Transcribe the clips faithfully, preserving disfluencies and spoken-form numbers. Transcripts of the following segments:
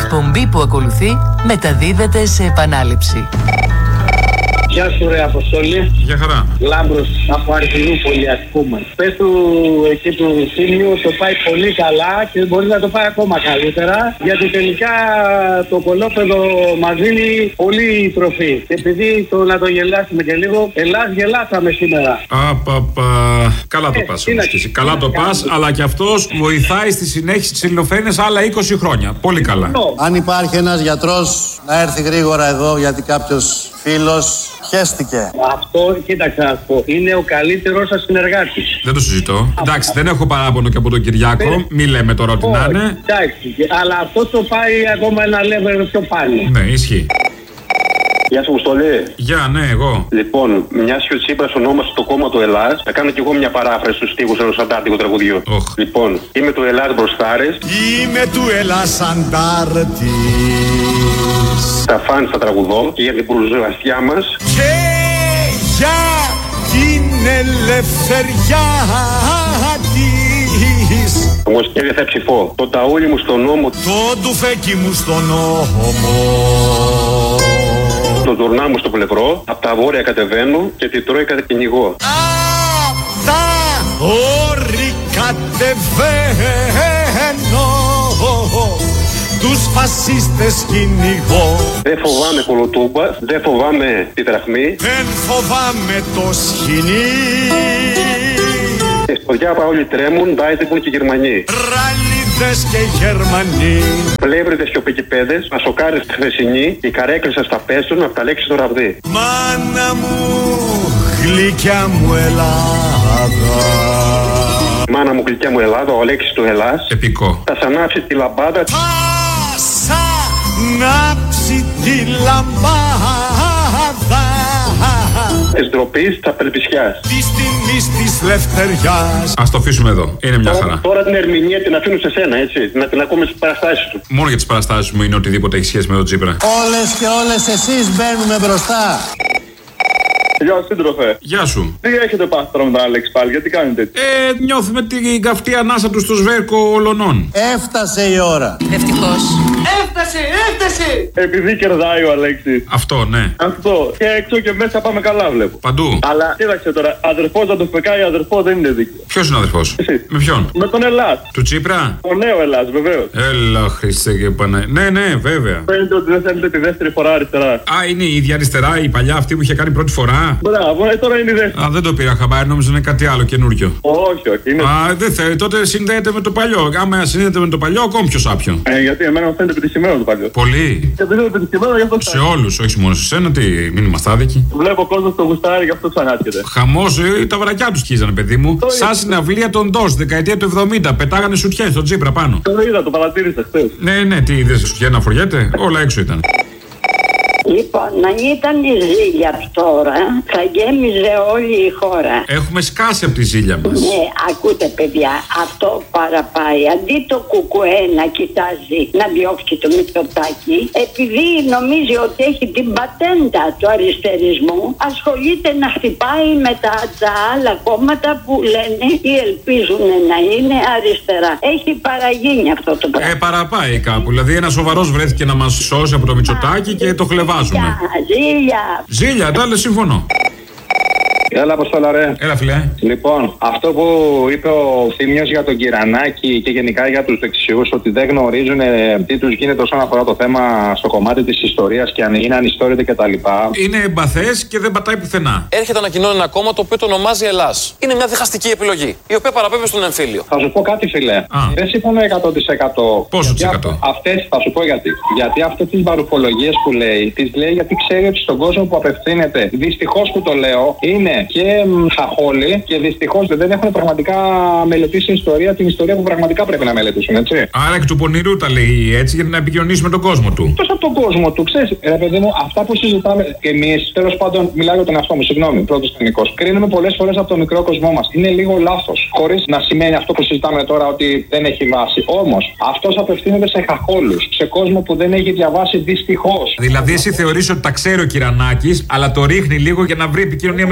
εκπομπή που ακολουθεί μεταδίδεται σε επανάληψη. Γεια σου ρε Αποστόλη. Γεια χαρά. Λάμπρος από Αρχινούπολη, ας πούμε. Πες του εκεί του Θήμιου το πάει πολύ καλά και μπορεί να το πάει ακόμα καλύτερα, γιατί τελικά το κολόπεδο μας δίνει πολύ τροφή. Και επειδή το να το γελάσουμε και λίγο, Ελλάς γελάσαμε σήμερα. Απαπα. Καλά το Ε, πας τι όμως να- και εσύ. Καλά τι το να πας, κάνουμε. αλλά και αυτός βοηθάει στη συνέχιση της ελληνοφρένειας άλλα είκοσι χρόνια. Πολύ καλά. Αν υπάρχει ένας γιατρός να έρθει γρήγορα εδώ γιατί κάποιος φίλος πιέστηκε. Αυτό, κοίταξε να σου πω, είναι ο καλύτερος σας συνεργάτης. Δεν το συζητώ. Εντάξει, δεν έχω παράπονο και από τον Κυριάκο. Μη λέμε τώρα ότι να είναι. Εντάξει, αλλά αυτό το πάει ακόμα ένα level πιο πάνω. Ναι, ισχύει. Γεια σου, Αποστολή. Γεια, ναι, εγώ. Λοιπόν, μια και ο Τσίπρας ονόμασε το κόμμα του Ελλάς, θα κάνω κι εγώ μια παράφραση στους στίχους ενός αντάρτικου τραγουδιού. Οχ. Λοιπόν, είμαι του Ελλάς μπροστάρες, Είμαι του Ελλάς αντάρτης τα φαν θα τραγουδώ και για την μπουρζουαστιά μας. και για την ελευθεριά της. Όμως και δεν θα ψηφώ. Το ταούλι μου στον νόμο, Το ντουφέκι μου στον νόμο. το τουρνά μου στο πλευρό, απ' τα βόρεια κατεβαίνω και την Τρόικα κυνηγώ. Απ' τα όρη κατεβαίνω, τους φασίστες κυνηγώ. Δεν φοβάμαι κολοτούμπα, δεν φοβάμαι τη δραχμή. Δεν φοβάμαι το σκηνή. Και στο διάπα όλοι τρέμουν, ντάιτικουν και Γερμανοί. Ραλίδες και Γερμανοί. Πλεύρητες και οπικιπέδες, ασοκάρες χθεσινοί, οι καρέκλες σας τα πέσουν απ' τα λέξεις το ραβδί. Μάνα μου, γλυκιά μου Ελλάδα. Μάνα μου γλυκιά μου Ελλάδα, ο Αλέξης του Ελλάς. Επικό. Θα σ' ανάψει τη λαμπάδα. Θα σ' ανάψει τη λαμπάδα Της ντροπής, της απελπισιάς. της τιμής της λευτεριάς. Ας το αφήσουμε εδώ. Είναι μια χαρά. Τώρα την ερμηνεία την αφήνω σε σένα, έτσι. Να την ακούμε στις παραστάσεις του. Μόνο για τις παραστάσεις μου είναι οτιδήποτε έχει σχέση με τον Τσίπρα. Όλες και όλες εσείς μπαίνουμε μπροστά. Γεια σου, σύντροφε. Γεια σου. Τι έχετε πάθει τώρα με τον Άλεξ πάλι, γιατί κάνετε έτσι? Ε, νιώθουμε την καυτή ανάσα του στο σβέρκο ολονών. Έφτασε η ώρα. Ευτυχώς. Επειδή κερδάει ο Αλέξης. Αυτό, ναι. Αυτό. Και έξω και μέσα πάμε καλά, βλέπω. Παντού. Αλλά κοίταξε τώρα, αδερφός να το φεκάει αδερφό δεν είναι δίκαιο. Ποιος είναι ο αδερφός? Εσύ. Με ποιον? Με τον Ελλάς. Του Τσίπρα? Το νέο Ελλάς, βεβαίως. Έλα, Χριστέ και Πανέ. Ναι, ναι, βέβαια. Φαίνεται ότι δεν θέλετε τη δεύτερη φορά αριστερά. Α, είναι η ίδια αριστερά, η παλιά αυτή που είχε κάνει πρώτη φορά. Μπράβο, ε, τώρα είναι η δεύτερη. Α, δεν το πήρα χαμπάρι, νόμιζα είναι κάτι άλλο καινούριο. Όχι, όχι. Είναι... Α, δεν θέλει, τότε συνδέεται με το παλιό. Άμα συνδέεται με το παλιό, ακόμη πιο σάπιο. Ε, γιατί εμένα μου φαίνεται επιτυχημένο το παλιό. Πολύ. Και επειδή είναι επιτυχημένο, γι' αυτό Σε ξανά. όλους, όχι μόνο σε σένα, τι, μην είμαστε άδικοι. Βλέπω κόσμο στο γουστάρι, γι' αυτό ξανάρχεται. Χαμός, ε, τα βρακιά του σκίζανε, παιδί μου. Το Σαν είδα. συναυλία των Ντος, δεκαετία του εβδομήντα. Πετάγανε σουτιέν στον Τσίπρα πάνω. Το είδα, το παρατήρησα χθες. Ναι, ναι, τι είδε, σουτιέν να φοριέται. Όλα έξω ήταν. Λοιπόν, αν ήταν η ζήλια τώρα, θα γέμιζε όλη η χώρα. Έχουμε σκάσει από τη ζήλια μας. Ναι, ακούτε παιδιά, αυτό παραπάει. Αντί το κουκουέ να κοιτάζει να διώξει το Μητσοτάκη, επειδή νομίζει ότι έχει την πατέντα του αριστερισμού, ασχολείται να χτυπάει με τα, τα άλλα κόμματα που λένε ή ελπίζουν να είναι αριστερά. Έχει παραγίνει αυτό το πράγμα. Ε, παραπάει κάπου. Δηλαδή, ένα σοβαρό βρέθηκε να μας σώσει από το Μητσοτάκη και το χλεβάζουμε. Ζήλια. Ζήλια, τα άλλα συμφωνώ. Έλα, Αποστόλα, ρε. Έλα, φιλέ. Λοιπόν, αυτό που είπε ο Θήμιος για τον Κυρανάκη και γενικά για τους δεξιούς, ότι δεν γνωρίζουν ε, τι τους γίνεται όσον αφορά το θέμα στο κομμάτι της ιστορίας και αν είναι ανιστόρητοι κτλ. Είναι εμπαθές και δεν πατάει πουθενά. Έρχεται ανακοινώνει ένα κόμμα το οποίο το ονομάζει Ελλάς. Είναι μια διχαστική επιλογή, η οποία παραπέμπει στον εμφύλιο. Θα σου πω κάτι, φίλε. Α. Δεν συμφωνώ εκατό τοις εκατό. Πόσο τοις εκατό? Αυτές, θα σου πω γιατί. Γιατί αυτές τις βαρουφολογίες που λέει, τις λέει γιατί ξέρει ότι στον κόσμο που απευθύνεται, δυστυχώς που το λέω, είναι και μ, χαχόλοι και δυστυχώς δεν έχουν πραγματικά μελετήσει ιστορία, την ιστορία που πραγματικά πρέπει να μελετήσουν, έτσι. Άρα εκ του πονηρού τα λέει έτσι για να επικοινωνήσει με τον κόσμο του. Τόσο από τον κόσμο του, ξέρεις, ρε παιδί μου, αυτά που συζητάμε και εμείς, τέλος πάντων, μιλάω για τον εαυτό μου, συγγνώμη, πρώτος τεχνικός. Κρίνουμε πολλές φορές από τον μικρό κόσμο μας. Είναι λίγο λάθος. Χωρίς να σημαίνει αυτό που συζητάμε τώρα ότι δεν έχει βάση. Όμως, αυτός απευθύνεται σε χαχόλους, σε κόσμο που δεν έχει διαβάσει δυστυχώς. Δηλαδή, εσύ θεωρείς ότι τα ξέρει ο Κυρανάκης, αλλά το ρίχνει λίγο για να βρει επικοινωνία με τους δικούς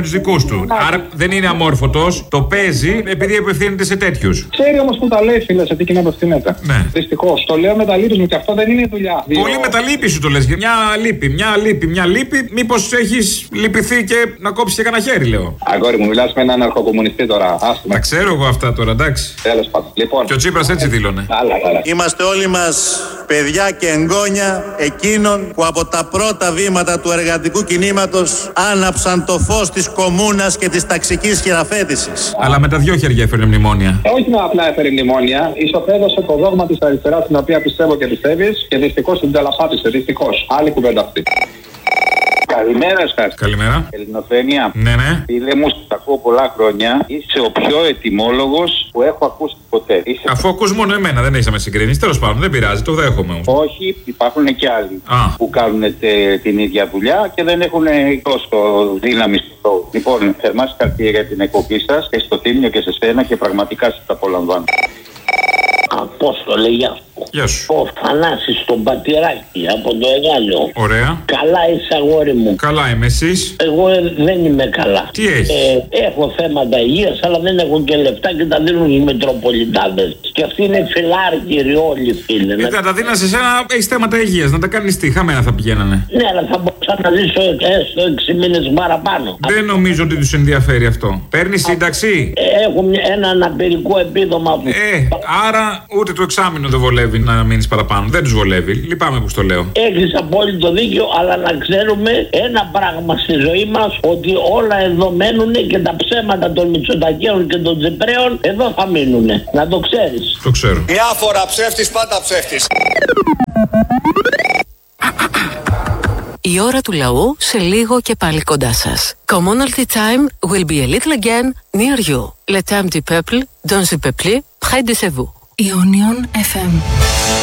δικούς του. Άρα δεν είναι αμόρφωτος, το παίζει επειδή απευθύνεται σε τέτοιους. Ξέρει όμως που τα λέει, φίλε, σε τι κοινό απευθύνεται. Ναι. Δυστυχώς. Το λέω με τα λύπη μου και αυτό δεν είναι δουλειά. Πολύ με τα λύπη σου το λες. Μια λύπη, μια λύπη, μια λύπη. Μήπως έχεις λυπηθεί και να κόψεις και κανένα χέρι, λέω. Αγόρι μου, μιλάς με έναν αρχοκομμουνιστή τώρα. Τα ξέρω εγώ αυτά τώρα, εντάξει. Τέλος πάντων. Λοιπόν. Και ο Τσίπρας έτσι δήλωνε. Άλλα, άλλα. Είμαστε όλοι μας παιδιά και εγγόνια εκείνων που από τα πρώτα βήματα του εργατικού κινήματος άναψαν το φως της κομμούνας και της ταξικής χειραφέτησης. Αλλά με τα δυο χέρια έφερε μνημόνια. Όχι να απλά έφερε μνημόνια, ισοπαίδωσε το δόγμα της αριστεράς, στην οποία πιστεύω και πιστεύεις, και δυστυχώς την τελαπάτησε. Δυστυχώς. Άλλη κουβέντα αυτή. Καλημέρα σας. Καλημέρα. Ελληνοφρένεια. Ναι, ναι. Φίλε μου, σ' ακούω πολλά χρόνια. Είσαι ο πιο ετοιμόλογος που έχω ακούσει ποτέ. Είσαι... Αφού ακούς μόνο εμένα, δεν έχεις να με συγκρίνεις. Τέλος πάντων, δεν πειράζει, το δέχομαι όμως. Όχι, υπάρχουν και άλλοι Α. που κάνουν τε, την ίδια δουλειά και δεν έχουν τόσο δύναμη στο λόγο. Λοιπόν, θερμά συγχαρητήρια για την εκπομπή σας και στο Θήμιο και σε σένα και πραγματικά σας απολαμβάνω. Απόστολε, γεια σου. Γεια σου. Ο Θανάσης στον Πατηράκι από το Εγάλιο. Ωραία. Καλά είσαι, αγόρι μου. Καλά είμαι, εσείς? Εγώ ε, δεν είμαι καλά. Τι έχεις? Ε, έχω θέματα υγείας, αλλά δεν έχω και λεφτά και τα δίνουν στους Μητροπολιτάδες. Και αυτοί είναι φιλάρκυροι όλοι, φίλε. Ε, θα τα δίνα σε σένα, έχεις θέματα υγείας. Να τα κάνεις τι, χαμένα θα πηγαίνανε. Ναι, αλλά θα μπορούσα να ζήσω έστω έξι μήνες παραπάνω. Δεν νομίζω ότι τους ενδιαφέρει αυτό. Παίρνεις σύνταξη? Ε, έχω μια, ένα αναπηρικό επίδομα που. Ε, άρα ούτε το εξάμηνο δεν βολεύει να μείνεις παραπάνω. Δεν τους βολεύει. Λυπάμαι που στο λέω. Έχεις απόλυτο δίκιο, αλλά να ξέρουμε ένα πράγμα στη ζωή μας, ότι όλα εδώ μένουνε και τα ψέματα των Μητσοτακαίων και των Τσιπραίων εδώ θα μείνουνε. Να το ξέρεις. Το ξέρω. Μια φορά ψεύτης, πάντα ψεύτης. Η ώρα του λαού σε λίγο και πάλι κοντά σας. Commonalty time will be a little again near you. Le temps du peuple, dans le peuple, près de vous. Ionion εφ εμ.